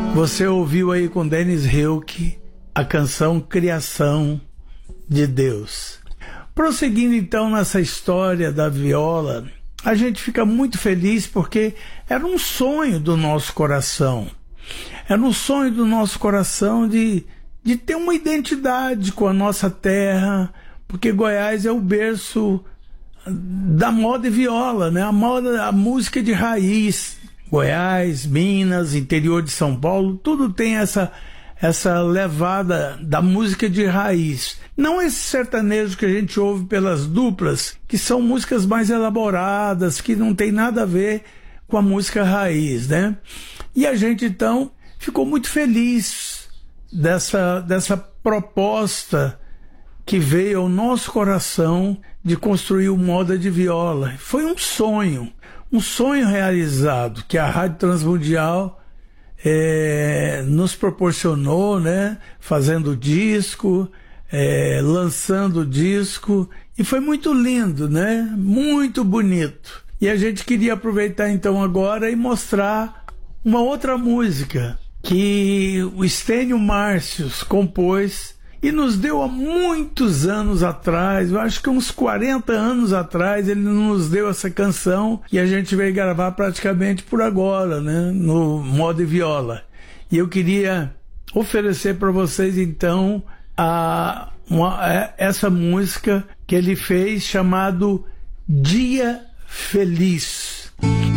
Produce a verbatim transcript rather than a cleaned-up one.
Você ouviu aí com Dennis Hilke a canção Criação de Deus. Prosseguindo então nessa história da viola, a gente fica muito feliz porque era um sonho do nosso coração. Era um sonho do nosso coração de, de ter uma identidade com a nossa terra, porque Goiás é o berço da moda e viola, né? A moda, a música de raiz. Goiás, Minas, interior de São Paulo, tudo tem essa, essa levada da música de raiz. Não esse sertanejo que a gente ouve pelas duplas, que são músicas mais elaboradas, que não tem nada a ver com a música raiz, né? E a gente, então, ficou muito feliz dessa, dessa proposta que veio ao nosso coração de construir o Moda de Viola. Foi um sonho. Um sonho realizado que a Rádio Transmundial é, nos proporcionou, né? Fazendo disco, é, lançando disco, e foi muito lindo, né? Muito bonito. E a gente queria aproveitar então agora e mostrar uma outra música que o Estênio Márcios compôs e nos deu há muitos anos atrás, eu acho que uns quarenta anos atrás, ele nos deu essa canção e a gente veio gravar praticamente por agora, né, no Moda e Viola. E eu queria oferecer para vocês então a, uma, essa música que ele fez chamado Dia Feliz.